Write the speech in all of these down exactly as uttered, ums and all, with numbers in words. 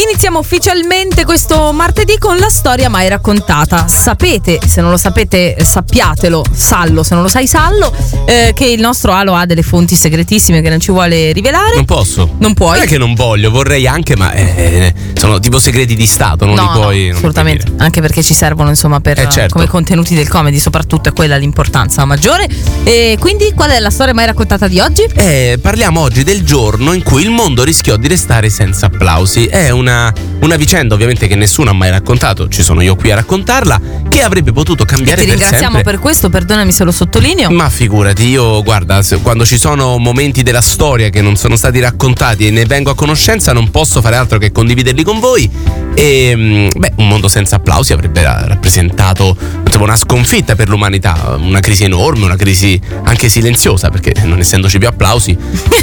Iniziamo ufficialmente questo martedì con la storia mai raccontata. Sapete, se non lo sapete sappiatelo, sallo, se non lo sai sallo, eh, che il nostro Alo ha delle fonti segretissime che non ci vuole rivelare. Non posso. Non puoi. Non è che non voglio, vorrei anche, ma eh, sono tipo segreti di Stato, non no, li puoi. No, non assolutamente, li puoi anche perché ci servono insomma per eh, certo. come contenuti del comedy, soprattutto è quella l'importanza maggiore. E quindi qual è la storia mai raccontata di oggi? Eh, parliamo oggi del giorno in cui il mondo rischiò di restare senza applausi. È una, una vicenda ovviamente che nessuno ha mai raccontato, ci sono io qui a raccontarla, che avrebbe potuto cambiare e ti per ringraziamo sempre. per questo, perdonami se lo sottolineo. Ma figurati, io guarda, se, quando ci sono momenti della storia che non sono stati raccontati e ne vengo a conoscenza, non posso fare altro che condividerli con voi. E beh, un mondo senza applausi avrebbe rappresentato insomma, una sconfitta per l'umanità, una crisi enorme, una crisi anche silenziosa, perché non essendoci più applausi.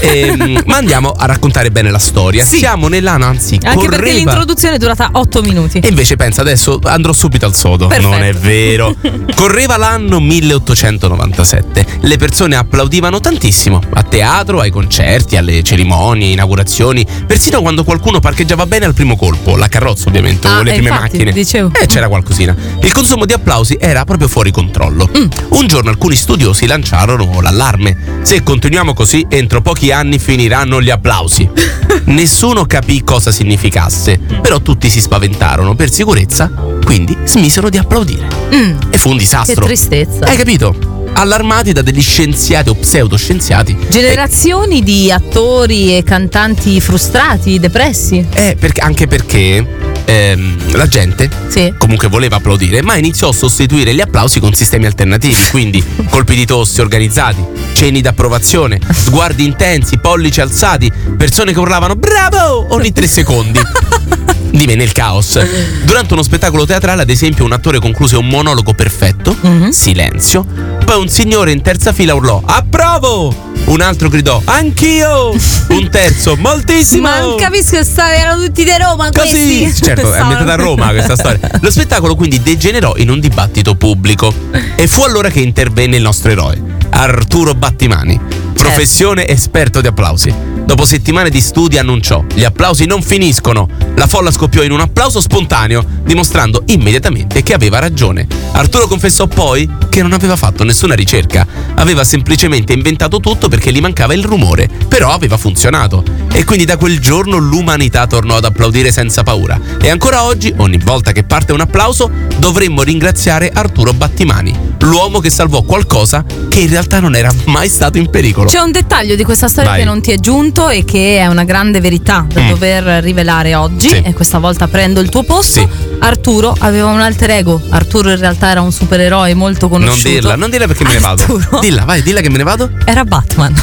E, ma andiamo a raccontare bene la storia. Sì. Siamo nell'anno, anzi, anche correva... perché l'introduzione è durata otto minuti. E invece pensa, adesso andrò subito al sodo. Perfetto. Non è vero. Correva l'anno milleottocentonovantasette. Le persone applaudivano tantissimo, a teatro, ai concerti, alle cerimonie, inaugurazioni, persino quando qualcuno parcheggiava bene al primo colpo, la carrozza ovviamente, ah, o le prime infatti, macchine. Dicevo. Eh, c'era qualcosina. Il consumo di applausi era proprio fuori controllo. Mm. Un giorno alcuni studiosi lanciarono l'allarme. Se continuiamo così, entro pochi anni finiranno gli applausi. Nessuno capì cosa significasse, però tutti si spaventarono per sicurezza, quindi smisero di applaudire. Mm. E fu un disastro. Che tristezza. Hai capito? Allarmati da degli scienziati o pseudoscienziati. Generazioni e... di attori e cantanti frustrati, depressi. Eh, perché, anche perché ehm, la gente sì. comunque voleva applaudire, ma iniziò a sostituire gli applausi con sistemi alternativi, quindi colpi di tosse organizzati, cenni d'approvazione, sguardi intensi, pollici alzati, persone che urlavano bravo ogni tre secondi. Divenne il caos. Durante uno spettacolo teatrale, ad esempio, un attore concluse un monologo perfetto, mm-hmm. silenzio, poi un signore in terza fila urlò approvo, un altro gridò anch'io, un terzo moltissimo. Ma non capisco, erano tutti di Roma così questi. Certo, è ambientata a Roma questa storia. Lo spettacolo quindi degenerò in un dibattito pubblico e fu allora che intervenne il nostro eroe, Arturo Battimani, professione esperto di applausi. Dopo settimane di studi annunciò: gli applausi non finiscono. La folla scoppiò in un applauso spontaneo, dimostrando immediatamente che aveva ragione. Arturo confessò poi che non aveva fatto nessuna ricerca, aveva semplicemente inventato tutto perché gli mancava il rumore, però aveva funzionato. E quindi da quel giorno l'umanità tornò ad applaudire senza paura. E ancora oggi, ogni volta che parte un applauso, dovremmo ringraziare Arturo Battimani, l'uomo che salvò qualcosa che in realtà non era mai stato in pericolo. C'è un dettaglio di questa storia Vai. che non ti è giunto e che è una grande verità da mm. dover rivelare oggi, sì. E questa volta prendo il tuo posto. Sì. Arturo aveva un alter ego. Arturo in realtà era un supereroe molto conosciuto. Non dirla, non dirla perché me ne vado. Arturo Dilla, vai, dilla che me ne vado. Era Batman.